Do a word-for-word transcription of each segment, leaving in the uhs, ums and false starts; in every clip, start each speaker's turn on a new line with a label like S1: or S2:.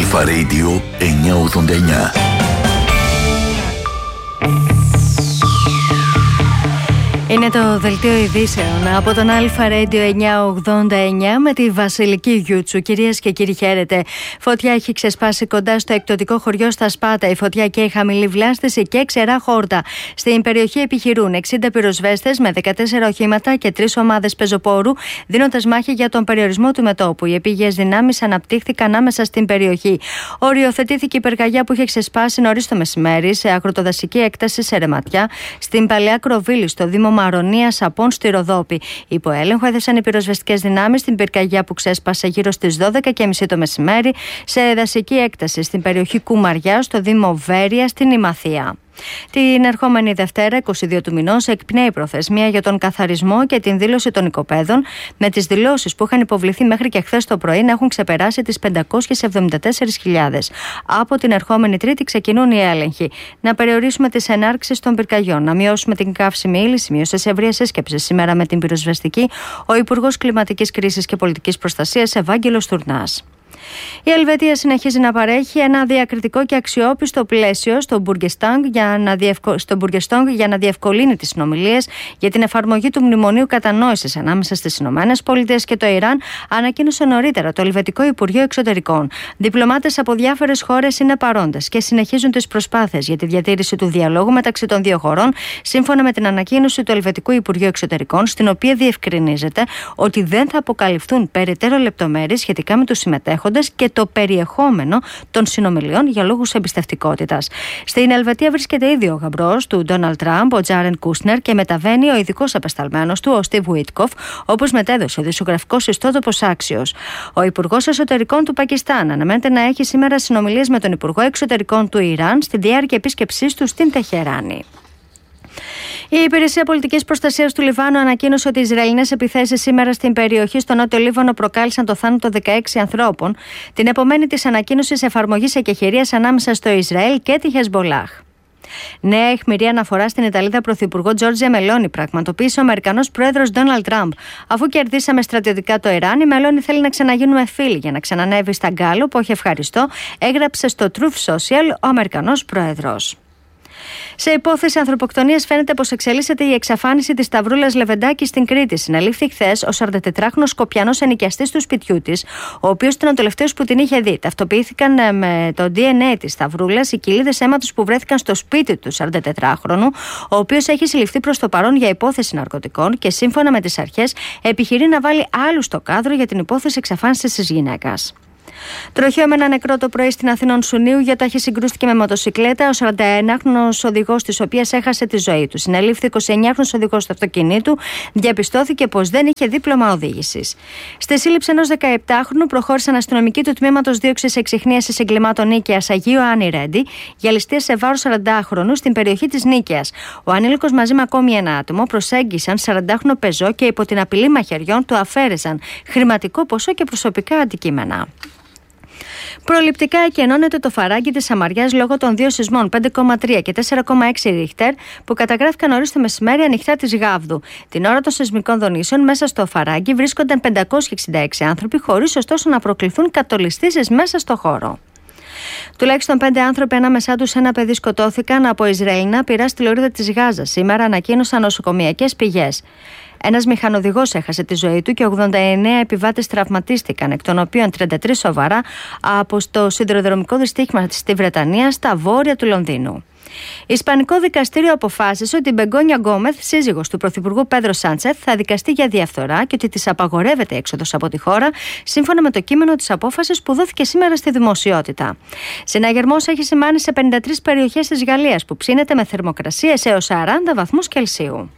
S1: Αλφα Radio εννιακόσια ογδόντα εννιά.
S2: Είναι το δελτίο ειδήσεων από τον Αλφα Radio εννιακόσια ογδόντα εννιά με τη Βασιλική Γιούτσου. Κυρίες και κύριοι, χαίρετε. Φωτιά έχει ξεσπάσει κοντά στο εκπτωτικό χωριό στα Σπάτα. Η φωτιά καίει χαμηλή βλάστηση και ξερά χόρτα. Στην περιοχή επιχειρούν εξήντα πυροσβέστες με δεκατέσσερα οχήματα και τρεις ομάδες πεζοπόρου, δίνοντας μάχη για τον περιορισμό του μετώπου. Οι επίγειες δυνάμεις αναπτύχθηκαν άμεσα στην περιοχή. Οριοθετήθηκε η πυρκαγιά που είχε ξεσπάσει νωρίς το μεσημέρι σε αγροτοδασική έκταση σε Ρεματιά, στην Παλαιά Κροβίλη, στο Δήμο Μαρονία Σαπών στη Ροδόπη. Υπό έλεγχο έθεσαν οι πυροσβεστικές δυνάμεις στην πυρκαγιά που ξέσπασε γύρω στις δώδεκα και μισή το μεσημέρι σε δασική έκταση στην περιοχή Κουμαριά, στο Δήμο Βέρεια, στην Ημαθία. Την ερχόμενη Δευτέρα, είκοσι δύο του μηνός, εκπνέει η προθεσμία για τον καθαρισμό και την δήλωση των οικοπαίδων, με τις δηλώσεις που είχαν υποβληθεί μέχρι και χθες το πρωί να έχουν ξεπεράσει τις πεντακόσιες εβδομήντα τέσσερις χιλιάδες. Από την ερχόμενη Τρίτη ξεκινούν οι έλεγχοι. Να περιορίσουμε τις ενάρξεις των πυρκαγιών, να μειώσουμε την καύσιμη ύλη, σημείωσε σε ευρεία σύσκεψη σήμερα με την πυροσβεστική ο Υπουργός Κλιματικής Κρίσης και Πολιτικής Προστασίας Ευάγγελος Τουρνάς. Η Ελβετία συνεχίζει να παρέχει ένα διακριτικό και αξιόπιστο πλαίσιο στο Μπουργκεστόγκ για να, διευκο... για να διευκολύνει τις συνομιλίες για την εφαρμογή του Μνημονίου Κατανόησης ανάμεσα στις Ηνωμένες Πολιτείες και το Ιράν, ανακοίνωσε νωρίτερα το Ελβετικό Υπουργείο Εξωτερικών. Διπλωμάτες από διάφορες χώρες είναι παρόντες και συνεχίζουν τις προσπάθειες για τη διατήρηση του διαλόγου μεταξύ των δύο χωρών, σύμφωνα με την ανακοίνωση του Ελβετικού Υπουργείου Εξωτερικών, στην οποία διευκρινίζεται ότι δεν θα αποκαλυφθούν περαιτέρω λεπτομέρειες σχετικά με τους συμμετέχοντες και το περιεχόμενο των συνομιλιών για λόγους εμπιστευτικότητας. Στην Ελβετία βρίσκεται ήδη ο γαμπρός του Ντόναλντ Τραμπ, ο Τζάρεν Κούσνερ, και μεταβαίνει ο ειδικός απεσταλμένος του, ο Στίβ Βουίτκοφ, όπως μετέδωσε ο δημοσιογραφικός ιστότοπος Άξιος. Ο Υπουργός Εσωτερικών του Πακιστάν αναμένεται να έχει σήμερα συνομιλίες με τον Υπουργό Εξωτερικών του Ιράν στη διάρκεια επίσκεψής του στην Τεχεράνη. Η Υπηρεσία Πολιτικής Προστασίας του Λιβάνου ανακοίνωσε ότι οι Ισραηλινές επιθέσεις σήμερα στην περιοχή στο Νότιο Λίβανο προκάλεσαν το θάνατο δεκαέξι ανθρώπων, την επομένη της ανακοίνωσης εφαρμογής εκεχηρίας ανάμεσα στο Ισραήλ και τη Χεσμπολάχ. Νέα αιχμηρή αναφορά στην Ιταλίδα Πρωθυπουργό Τζόρτζια Μελόνι πραγματοποίησε ο Αμερικανός Πρόεδρος Ντόναλντ Τραμπ. Αφού κερδίσαμε στρατιωτικά το Ιράν, η Μελόνι θέλει να ξαναγίνουμε φίλοι για να ξανανεύει στα γκάλο, που όχι ευχαριστώ, έγραψε στο Truth Social ο Αμερικανός Πρόεδρος. Σε υπόθεση ανθρωποκτονίας φαίνεται πως εξελίσσεται η εξαφάνιση της Σταυρούλας Λεβεντάκη στην Κρήτη. Συνελήφθη χθες ο σαραντατετράχρονος Σκοπιανός ενοικιαστής του σπιτιού της, ο οποίος ήταν ο τελευταίος που την είχε δει. Ταυτοποιήθηκαν με το ντι εν έι της Σταυρούλας οι κοιλίδες αίματος που βρέθηκαν στο σπίτι του σαραντατετράχρονου, ο οποίος έχει συλληφθεί προς το παρόν για υπόθεση ναρκωτικών και σύμφωνα με τις αρχές επιχειρεί να βάλει άλλους στο κάδρο για την υπόθεση εξαφάνισης της γυναίκας. Τροχαίο με ένα νεκρό το πρωί στην Αθηνών Σουνίου, η Γιοτάχη συγκρούστηκε με μοτοσικλέτα. Ο σαρανταεννιάχρονος οδηγός της οποίας έχασε τη ζωή του. Συνελήφθη εικοσιεννιάχρονος οδηγός του αυτοκινήτου. Διαπιστώθηκε πως δεν είχε δίπλωμα οδήγησης. Στη σύλληψη ενός δεκαεπτάχρονου προχώρησαν αστυνομικοί του τμήματος δίωξης εξιχνίασης εγκλημάτων Νίκαιας Αγίου Άννη Ρέντι για ληστεία σε βάρος σαραντάχρονου στην περιοχή της Νίκαιας. Ο ανήλικος μαζί με ακόμη ένα άτομο προσέγγισαν σαραντάχρονο πεζό και υπό την απειλή μαχαιριών του αφαίρεσαν χρηματικό ποσό και προσωπικά αντικείμενα. Προληπτικά εκενώνεται το φαράγγι της Σαμαριάς λόγω των δύο σεισμών πέντε κόμμα τρία και τέσσερα κόμμα έξι ρίχτερ που καταγράφηκαν νωρίς το μεσημέρι ανοιχτά της Γάβδου. Την ώρα των σεισμικών δονήσεων μέσα στο φαράγγι βρίσκονταν πεντακόσιοι εξήντα έξι άνθρωποι, χωρίς ωστόσο να προκληθούν κατολιστήσεις μέσα στο χώρο. Τουλάχιστον πέντε άνθρωποι, ανάμεσά τους ένα παιδί, σκοτώθηκαν από Ισραηλινά πυρά στη λωρίδα της Γάζας. Σήμερα ανακοίνωσαν νοσοκομιακές πηγές. Ένας μηχανοδηγός έχασε τη ζωή του και ογδόντα εννέα επιβάτες τραυματίστηκαν, εκ των οποίων τριάντα τρία σοβαρά από το σιδηροδρομικό δυστύχημα στη Βρετανία στα βόρεια του Λονδίνου. Ισπανικό δικαστήριο αποφάσισε ότι η Μπεγκόνια Γκόμεθ, σύζυγος του Πρωθυπουργού Πέδρο Σάντσεθ, θα δικαστεί για διαφθορά και ότι της απαγορεύεται έξοδος από τη χώρα, σύμφωνα με το κείμενο της απόφασης που δόθηκε σήμερα στη δημοσιότητα. Συναγερμός έχει σημάνει σε πενήντα τρεις περιοχές της Γαλλίας, που ψήνεται με θερμοκρασίες έως σαράντα βαθμούς Κελσίου.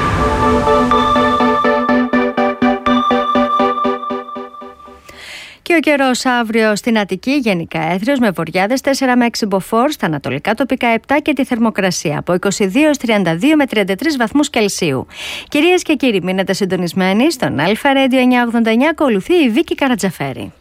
S2: Και ο καιρός αύριο στην Αττική γενικά έθριος με βοριάδες τέσσερα με έξι μποφόρ, στα ανατολικά τοπικά επτά και τη θερμοκρασία από είκοσι δύο έως τριάντα δύο με τριάντα τρεις βαθμούς Κελσίου. Κυρίες και κύριοι, μείνετε συντονισμένοι στον Αλφα Radio εννιακόσια ογδόντα εννιά, ακολουθεί η Βίκη Καρατζαφέρη.